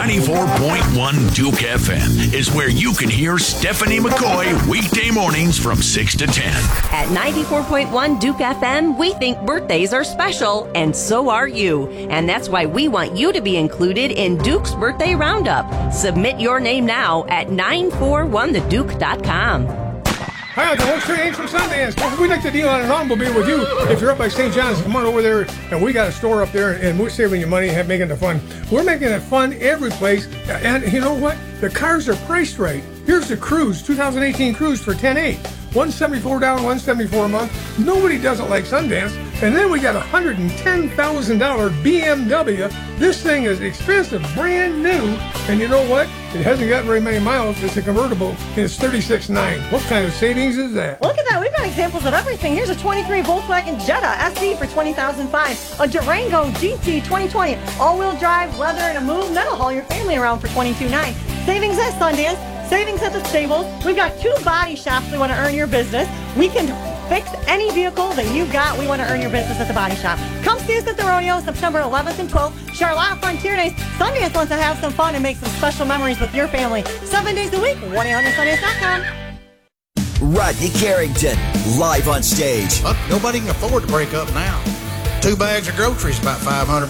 94.1 Duke FM is where you can hear Stephanie McCoy weekday mornings from 6 to 10. At 94.1 Duke FM, we think birthdays are special, and so are you. And that's why we want you to be included in Duke's Birthday Roundup. Submit your name now at 941theduke.com. Hi, the whole street ain't from Sundance. We'd like to deal on an automobile with you. If you're up by St. John's, come on over there, and we got a store up there, and we're saving you money and making it fun. We're making it fun every place, and you know what? The cars are priced right. Here's the Cruze, 2018 Cruze for $10,800. $174 down, $174 a month. Nobody does it like Sundance. And then we got a $110,000 BMW. This thing is expensive, brand new. And you know what? It hasn't got very many miles. It's a convertible. And it's $36,900. What kind of savings is that? Look at that. We've got examples of everything. Here's a 23 Volkswagen Jetta SE for $20,500. A Durango GT 2020. All-wheel drive, leather, and a move. That'll haul your family around for $22,900. Savings at Sundance. Savings at the Stables. We've got 2 body shops we want to earn your business. We can fix any vehicle that you got. We want to earn your business at the body shop. Come see us at the rodeo September 11th and 12th. Charlotte Frontier Days. Sundance wants to have some fun and make some special memories with your family. 7 days a week. 1-800-Sundance.com. Rodney Carrington, live on stage. But nobody can afford to break up now. 2 bags of groceries about $500.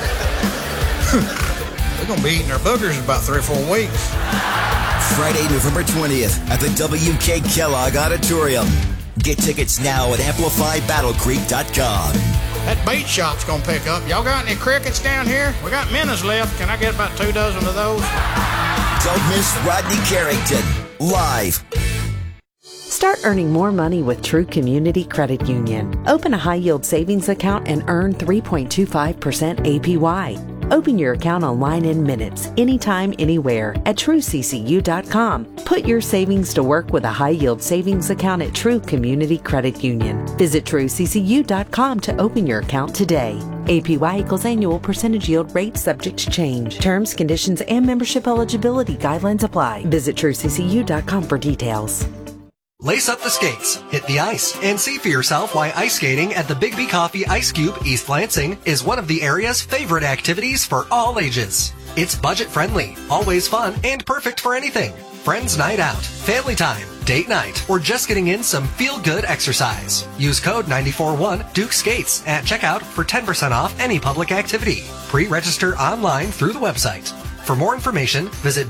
We're going to be eating our boogers in about 3 or 4 weeks. Friday, November 20th at the W.K. Kellogg Auditorium. Get tickets now at AmplifyBattleCreek.com. That bait shop's going to pick up. Y'all got any crickets down here? We got minnows left. Can I get about 2 dozen of those? Don't miss Rodney Carrington, live. Start earning more money with True Community Credit Union. Open a high-yield savings account and earn 3.25% APY. Open your account online in minutes, anytime, anywhere at TrueCCU.com. Put your savings to work with a high-yield savings account at True Community Credit Union. Visit TrueCCU.com to open your account today. APY equals annual percentage yield rate subject to change. Terms, conditions, and membership eligibility guidelines apply. Visit TrueCCU.com for details. Lace up the skates, hit the ice, and see for yourself why ice skating at the Big B Coffee Ice Cube, East Lansing, is one of the area's favorite activities for all ages. It's budget-friendly, always fun, and perfect for anything. Friends night out, family time, date night, or just getting in some feel-good exercise. Use code 941 Duke Skates at checkout for 10% off any public activity. Pre-register online through the website. For more information, visit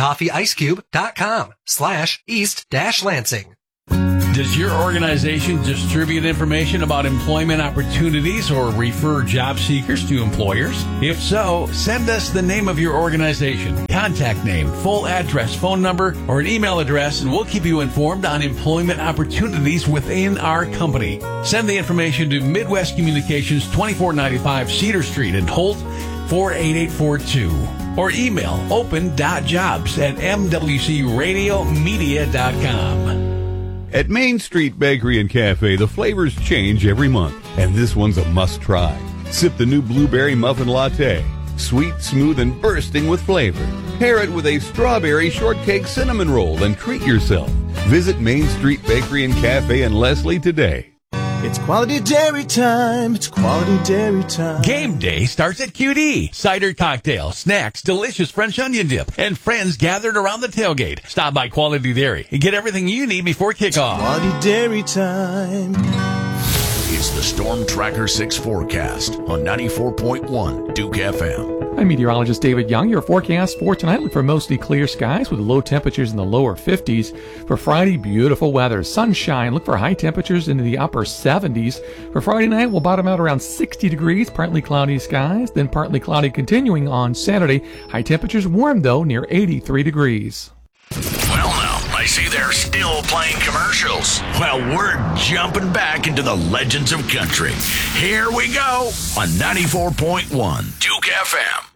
bigbcoffeeicecube.com/east-lansing. Does your organization distribute information about employment opportunities or refer job seekers to employers? If so, send us the name of your organization, contact name, full address, phone number, or an email address, and we'll keep you informed on employment opportunities within our company. Send the information to Midwest Communications, 2495 Cedar Street in Holt, 48842. Or email open.jobs@mwcradiomedia.com. At Main Street Bakery and Cafe, the flavors change every month, and this one's a must-try. Sip the new blueberry muffin latte. Sweet, smooth, and bursting with flavor. Pair it with a strawberry shortcake cinnamon roll and treat yourself. Visit Main Street Bakery and Cafe in Leslie today. It's quality dairy time. It's quality dairy time. Game day starts at QD. Cider cocktail, snacks, delicious French onion dip, and friends gathered around the tailgate. Stop by Quality Dairy and get everything you need before kickoff. Quality dairy time. It's the Storm Tracker 6 forecast on 94.1 Duke FM. I'm meteorologist David Young. Your forecast for tonight, look for mostly clear skies with low temperatures in the lower 50s. For Friday, beautiful weather, sunshine. Look for high temperatures into the upper 70s. For Friday night, we'll bottom out around 60 degrees, partly cloudy skies, then partly cloudy continuing on Saturday. High temperatures warm, though, near 83 degrees. Well, now, I see they're still playing commercials. Well, we're jumping back into the legends of country. Here we go on 94.1 Duke FM.